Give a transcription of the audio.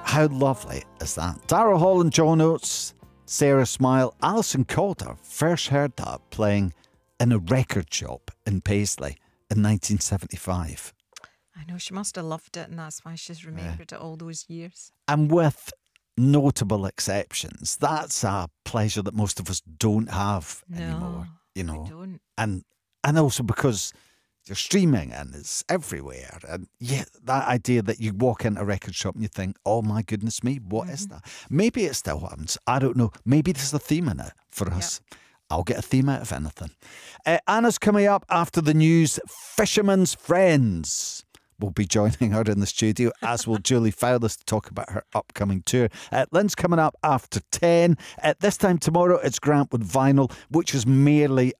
How lovely is that? Daryl Hall and John Oates, Sarah Smile, Alison Calder first heard that playing in a record shop in Paisley in 1975. I know, she must have loved it, and that's why she's remembered it all those years. And with notable exceptions, that's a pleasure that most of us don't have anymore. You know, we don't. And also because you're streaming and it's everywhere. And yeah, that idea that you walk into a record shop and you think, oh my goodness me, what is that? Maybe it still happens. I don't know. Maybe there's a theme in it for us. I'll get a theme out of anything. Anna's coming up after the news. Fisherman's Friends will be joining her in the studio, as will Julie Fowlis, to talk about her upcoming tour. Lynn's coming up after 10. At this time tomorrow, it's Grant with Vinyl, which is merely